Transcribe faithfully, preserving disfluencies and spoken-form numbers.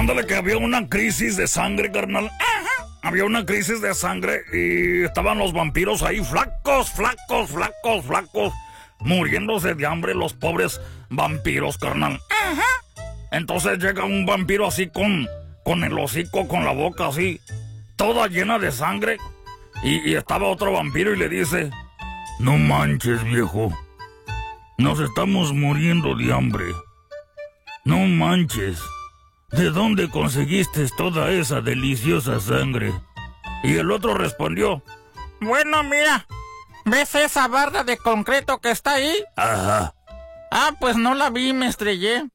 Ándale que había una crisis de sangre, carnal. Ajá. Había una crisis de sangre y estaban los vampiros ahí flacos, flacos, flacos, flacos, muriéndose de hambre los pobres vampiros, carnal. Ajá. Entonces llega un vampiro así con, con el hocico, con la boca así, toda llena de sangre. Y, y estaba otro vampiro y le dice: no manches, viejo, nos estamos muriendo de hambre. No manches, ¿de dónde conseguiste toda esa deliciosa sangre? Y el otro respondió: bueno, mira, ¿ves esa barra de concreto que está ahí? ajá. Ah, pues no la vi, me estrellé.